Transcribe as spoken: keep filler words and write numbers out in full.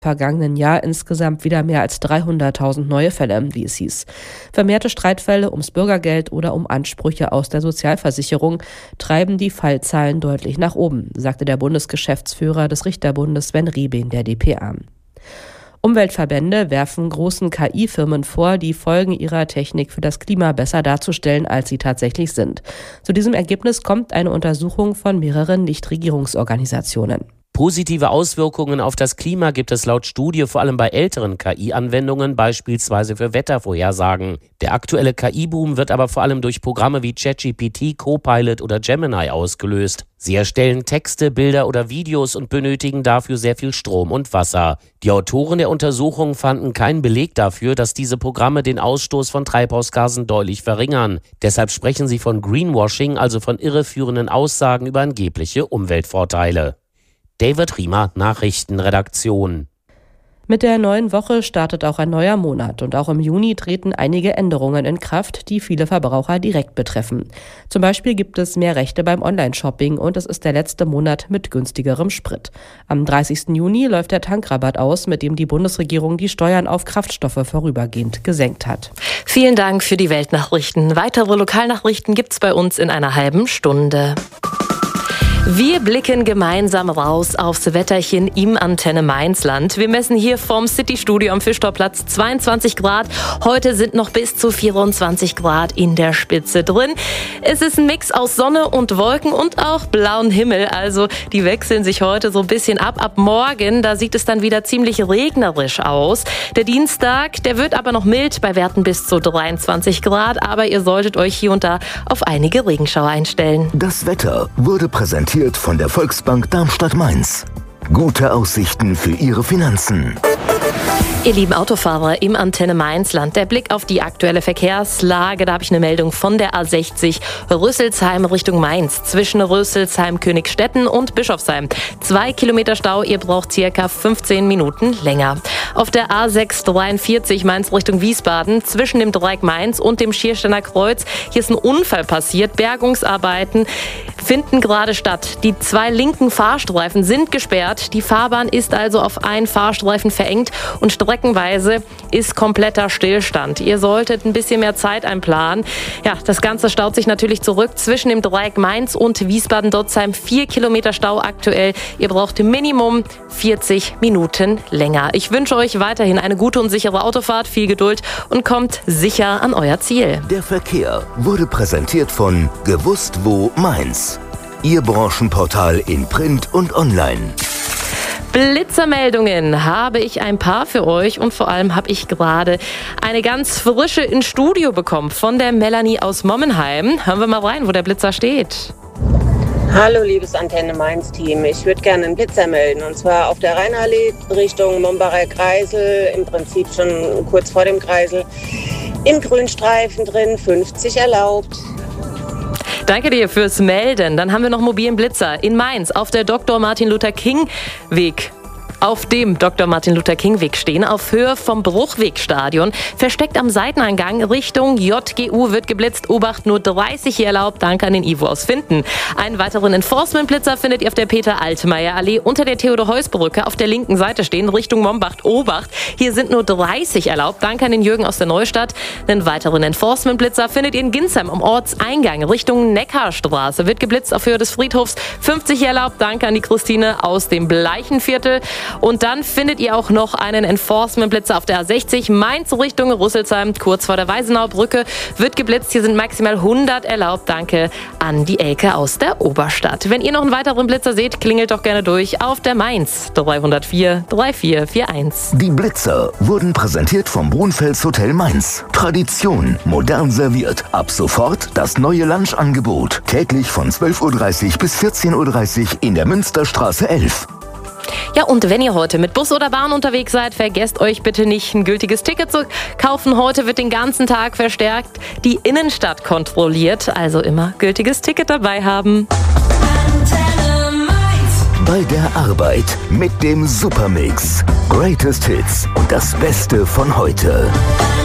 vergangenen Jahr insgesamt wieder mehr als dreihunderttausend neue Fälle, wie es hieß. Vermehrte Streitfälle ums Bürgergeld oder um Ansprüche aus der Sozialversicherung treiben die Fallzahlen deutlich nach oben, sagte der Bundesgeschäftsführer des Richterbundes Sven Riebing der d p a. Umweltverbände werfen großen K I-Firmen vor, die Folgen ihrer Technik für das Klima besser darzustellen, als sie tatsächlich sind. Zu diesem Ergebnis kommt eine Untersuchung von mehreren Nichtregierungsorganisationen. Positive Auswirkungen auf das Klima gibt es laut Studie vor allem bei älteren K I-Anwendungen, beispielsweise für Wettervorhersagen. Der aktuelle K I-Boom wird aber vor allem durch Programme wie ChatGPT, Copilot oder Gemini ausgelöst. Sie erstellen Texte, Bilder oder Videos und benötigen dafür sehr viel Strom und Wasser. Die Autoren der Untersuchung fanden keinen Beleg dafür, dass diese Programme den Ausstoß von Treibhausgasen deutlich verringern. Deshalb sprechen sie von Greenwashing, also von irreführenden Aussagen über angebliche Umweltvorteile. David Riemer, Nachrichtenredaktion. Mit der neuen Woche startet auch ein neuer Monat und auch im Juni treten einige Änderungen in Kraft, die viele Verbraucher direkt betreffen. Zum Beispiel gibt es mehr Rechte beim Online-Shopping und es ist der letzte Monat mit günstigerem Sprit. Am dreißigsten Juni läuft der Tankrabatt aus, mit dem die Bundesregierung die Steuern auf Kraftstoffe vorübergehend gesenkt hat. Vielen Dank für die Weltnachrichten. Weitere Lokalnachrichten gibt's bei uns in einer halben Stunde. Wir blicken gemeinsam raus aufs Wetterchen im Antenne Mainzland. Wir messen hier vom City-Studio am Fischtorplatz zweiundzwanzig Grad. Heute sind noch bis zu vierundzwanzig Grad in der Spitze drin. Es ist ein Mix aus Sonne und Wolken und auch blauen Himmel. Also die wechseln sich heute so ein bisschen ab. Ab morgen, da sieht es dann wieder ziemlich regnerisch aus. Der Dienstag, der wird aber noch mild bei Werten bis zu dreiundzwanzig Grad. Aber ihr solltet euch hier und da auf einige Regenschauer einstellen. Das Wetter wurde präsentiert von der Volksbank Darmstadt-Mainz. Gute Aussichten für Ihre Finanzen. Ihr lieben Autofahrer im Antenne Mainzland, der Blick auf die aktuelle Verkehrslage. Da habe ich eine Meldung von der A sechzig Rüsselsheim Richtung Mainz. Zwischen Rüsselsheim, Königstetten und Bischofsheim. Zwei Kilometer Stau, ihr braucht circa fünfzehn Minuten länger. Auf der A sechs dreiundvierzig Mainz Richtung Wiesbaden. Zwischen dem Dreieck Mainz und dem Schiersteiner Kreuz. Hier ist ein Unfall passiert. Bergungsarbeiten finden gerade statt. Die zwei linken Fahrstreifen sind gesperrt. Die Fahrbahn ist also auf einen Fahrstreifen verengt und streckenweise ist kompletter Stillstand. Ihr solltet ein bisschen mehr Zeit einplanen. Ja, das Ganze staut sich natürlich zurück zwischen dem Dreieck Mainz und Wiesbaden-Dotzheim. Vier Kilometer Stau aktuell. Ihr braucht Minimum vierzig Minuten länger. Ich wünsche euch weiterhin eine gute und sichere Autofahrt, viel Geduld und kommt sicher an euer Ziel. Der Verkehr wurde präsentiert von Gewusst wo Mainz. Ihr Branchenportal in Print und Online. Blitzermeldungen habe ich ein paar für euch und vor allem habe ich gerade eine ganz frische ins Studio bekommen von der Melanie aus Mommenheim. Hören wir mal rein, wo der Blitzer steht. Hallo liebes Antenne Mainz Team, ich würde gerne einen Blitzer melden und zwar auf der Rheinallee Richtung Mombacher Kreisel, im Prinzip schon kurz vor dem Kreisel, im Grünstreifen drin, fünfzig erlaubt. Danke dir fürs Melden. Dann haben wir noch mobilen Blitzer in Mainz auf der Doktor Martin Luther King Weg. Auf dem Doktor Martin Luther King Weg stehen, auf Höhe vom Bruchwegstadion. Versteckt am Seiteneingang Richtung J G U wird geblitzt. Obacht, nur dreißig hier erlaubt. Danke an den Ivo aus Finden. Einen weiteren Enforcement-Blitzer findet ihr auf der Peter-Altmaier-Allee unter der Theodor-Heuss-Brücke auf der linken Seite stehen, Richtung Mombacht. Obacht, hier sind nur dreißig erlaubt. Danke an den Jürgen aus der Neustadt. Einen weiteren Enforcement-Blitzer findet ihr in Ginsheim am Ortseingang Richtung Neckarstraße. Wird geblitzt auf Höhe des Friedhofs. fünfzig hier erlaubt. Danke an die Christine aus dem Bleichenviertel. Und dann findet ihr auch noch einen Enforcement-Blitzer auf der A sechzig Mainz Richtung Rüsselsheim, kurz vor der Weisenauer-Brücke. Wird geblitzt, hier sind maximal hundert erlaubt. Danke an die Elke aus der Oberstadt. Wenn ihr noch einen weiteren Blitzer seht, klingelt doch gerne durch auf der Mainz dreihundertvier vierunddreißig einundvierzig. Die Blitzer wurden präsentiert vom Brunfels Hotel Mainz. Tradition, modern serviert. Ab sofort das neue Lunchangebot. Täglich von zwölf Uhr dreißig bis vierzehn Uhr dreißig in der Münsterstraße elf. Ja, und wenn ihr heute mit Bus oder Bahn unterwegs seid, vergesst euch bitte nicht, ein gültiges Ticket zu kaufen. Heute wird den ganzen Tag verstärkt die Innenstadt kontrolliert, also immer gültiges Ticket dabei haben. Bei der Arbeit mit dem Supermix. Greatest Hits und das Beste von heute.